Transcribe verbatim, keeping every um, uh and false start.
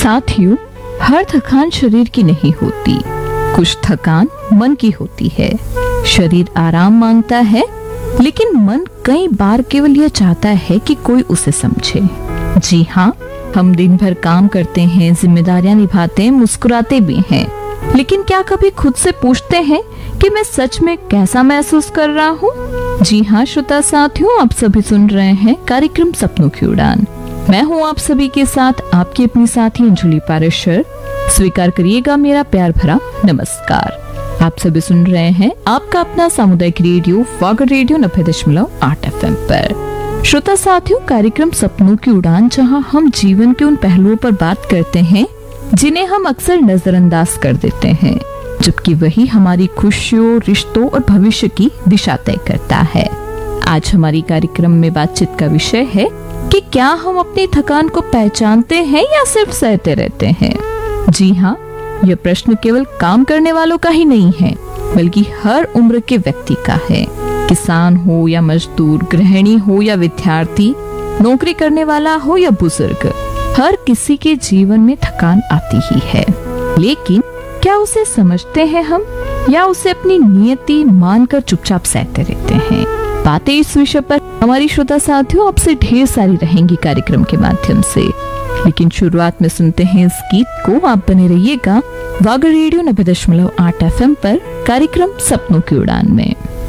साथियों, हर थकान शरीर की नहीं होती, कुछ थकान मन की होती है। शरीर आराम मांगता है, लेकिन मन कई बार केवल यह चाहता है कि कोई उसे समझे। जी हाँ, हम दिन भर काम करते हैं, जिम्मेदारियां निभाते हैं, मुस्कुराते भी हैं, लेकिन क्या कभी खुद से पूछते हैं कि मैं सच में कैसा महसूस कर रहा हूँ? जी हाँ श्रोता साथियों, आप सभी सुन रहे हैं कार्यक्रम सपनों की उड़ान। मैं हूँ आप सभी के साथ आपकी अपनी साथी अंजुली पारेशर। स्वीकार करिएगा मेरा प्यार भरा नमस्कार। आप सभी सुन रहे हैं आपका अपना सामुदायिक रेडियो वागर रेडियो नब्बे दशमलव आठ एफ एम पर। श्रोता साथियों, कार्यक्रम सपनों की उड़ान, जहां हम जीवन के उन पहलुओं पर बात करते हैं जिन्हें हम अक्सर नजरअंदाज कर देते हैं, जबकि वही हमारी खुशियों, रिश्तों और भविष्य की दिशा तय करता है। आज हमारी कार्यक्रम में बातचीत का विषय है कि क्या हम अपनी थकान को पहचानते हैं या सिर्फ सहते रहते हैं। जी हाँ, यह प्रश्न केवल काम करने वालों का ही नहीं है, बल्कि हर उम्र के व्यक्ति का है। किसान हो या मजदूर, गृहिणी हो या विद्यार्थी, नौकरी करने वाला हो या बुजुर्ग, हर किसी के जीवन में थकान आती ही है। लेकिन क्या उसे समझते हैं हम, या उसे अपनी नियति मानकर चुपचाप सहते रहते हैं? बातें इस विषय पर हमारी श्रोता साथियों आपसे ढेर सारी रहेंगी कार्यक्रम के माध्यम से, लेकिन शुरुआत में सुनते हैं इस गीत को। आप बने रहिएगा वागर रेडियो नब्बे दशमलव आठ एफ एम पर कार्यक्रम सपनों की उड़ान में।